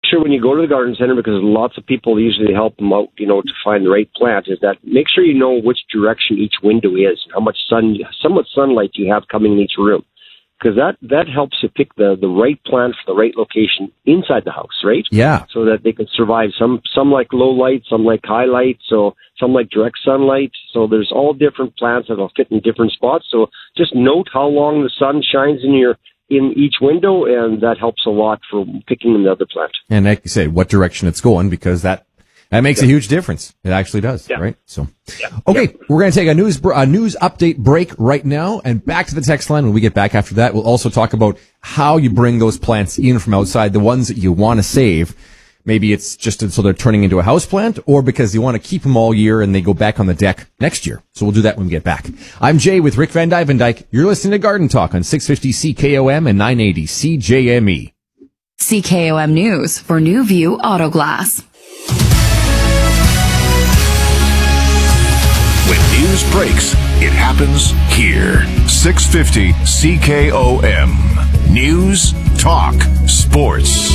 sure when you go to the garden center, because lots of people usually help them out, to find the right plant, is that make sure you know which direction each window is, how much sunlight you have coming in each room. Because that helps you pick the right plant for the right location inside the house, right? Yeah. So that they can survive. Some like low light, some like high light, so some like direct sunlight. So there's all different plants that will fit in different spots. So just note how long the sun shines in each window, and that helps a lot for picking another plant. And like you say, what direction it's going, because that makes a huge difference. It actually does, right? So, okay, we're going to take a news update break right now, and back to the text line when we get back after that. We'll also talk about how you bring those plants in from outside, the ones that you want to save. Maybe it's just so they're turning into a house plant, or because you want to keep them all year and they go back on the deck next year. So we'll do that when we get back. I'm Jay with Rick Van Dyke. You're listening to Garden Talk on 650 CKOM and 980 CJME. CKOM News for New View Auto Glass. When news breaks, it happens here. 650 CKOM. News, talk, sports.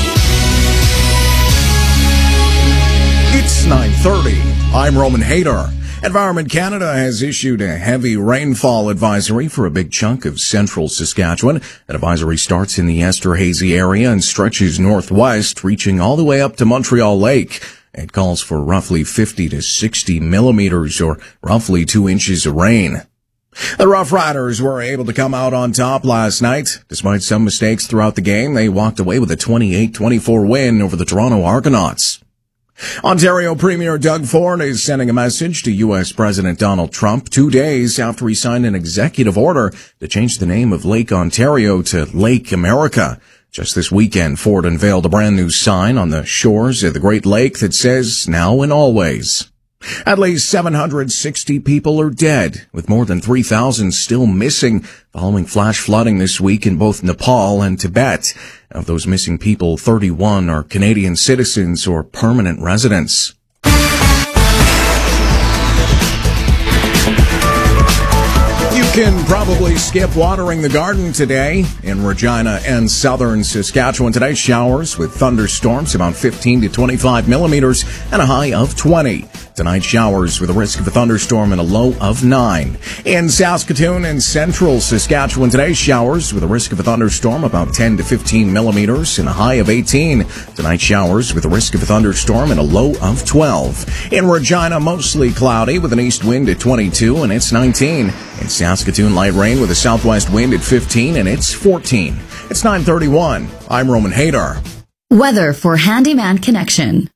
It's 9:30. I'm Roman Hader. Environment Canada has issued a heavy rainfall advisory for a big chunk of central Saskatchewan. That advisory starts in the Esterhazy area and stretches northwest, reaching all the way up to Montreal Lake. It calls for roughly 50 to 60 millimeters, or roughly 2 inches of rain. The Rough Riders were able to come out on top last night. Despite some mistakes throughout the game, they walked away with a 28-24 win over the Toronto Argonauts. Ontario Premier Doug Ford is sending a message to U.S. President Donald Trump 2 days after he signed an executive order to change the name of Lake Ontario to Lake America. Just this weekend, Ford unveiled a brand new sign on the shores of the Great Lake that says, "Now and always." At least 760 people are dead, with more than 3,000 still missing following flash flooding this week in both Nepal and Tibet. Of those missing people, 31 are Canadian citizens or permanent residents. You can probably skip watering the garden today in Regina and southern Saskatchewan. Today, showers with thunderstorms, about 15 to 25 millimeters and a high of 20. Tonight, showers with a risk of a thunderstorm and a low of 9. In Saskatoon and central Saskatchewan today, showers with a risk of a thunderstorm, about 10 to 15 millimeters and a high of 18. Tonight, showers with a risk of a thunderstorm and a low of 12. In Regina, mostly cloudy with an east wind at 22 and it's 19. In Saskatoon, light rain with a southwest wind at 15 and it's 14. It's 9:31. I'm Roman Hader. Weather for Handyman Connection.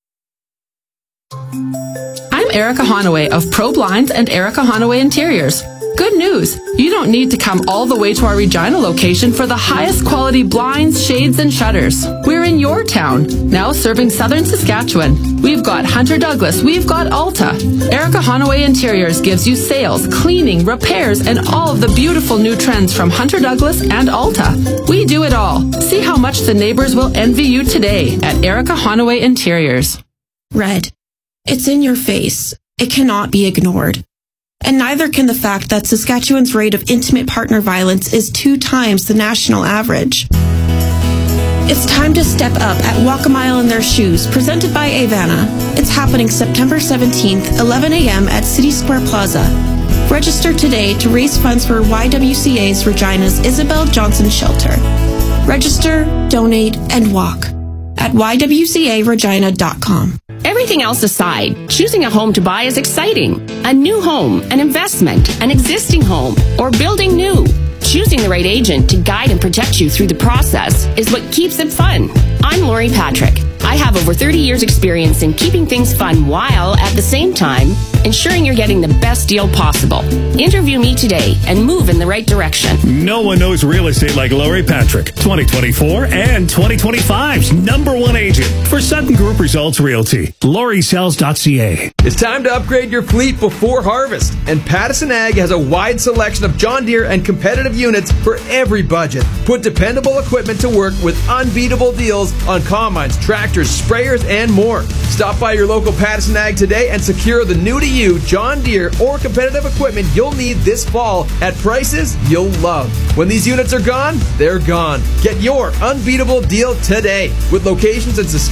I'm Erica Honaway of Pro Blinds and Erica Honaway Interiors. Good news! You don't need to come all the way to our Regina location for the highest quality blinds, shades, and shutters. We're in your town, now serving southern Saskatchewan. We've got Hunter Douglas, we've got Alta. Erica Honaway Interiors gives you sales, cleaning, repairs, and all of the beautiful new trends from Hunter Douglas and Alta. We do it all. See how much the neighbors will envy you today at Erica Honaway Interiors. Red. It's in your face. It cannot be ignored. And neither can the fact that Saskatchewan's rate of intimate partner violence is 2 times the national average. It's time to step up at Walk a Mile in Their Shoes, presented by Avana. It's happening September 17th, 11 a.m. at City Square Plaza. Register today to raise funds for YWCA's Regina's Isabel Johnson Shelter. Register, donate, and walk at ywcaregina.com. Everything else aside, choosing a home to buy is exciting. A new home, an investment, an existing home, or building new. Choosing the right agent to guide and protect you through the process is what keeps it fun. I'm Lori Patrick. I have over 30 years experience in keeping things fun while, at the same time, ensuring you're getting the best deal possible. Interview me today and move in the right direction. No one knows real estate like Lori Patrick. 2024 and 2025's #1 agent for Sutton Group Results Realty. LoriSells.ca. It's time to upgrade your fleet before harvest, and Pattison Ag has a wide selection of John Deere and competitive units for every budget. Put dependable equipment to work with unbeatable deals on combines, tractors, sprayers, and more. Stop by your local Pattison Ag today and secure the new-to-you John Deere or competitive equipment you'll need this fall at prices you'll love. When these units are gone, they're gone. Get your unbeatable deal today with locations in Saskatchewan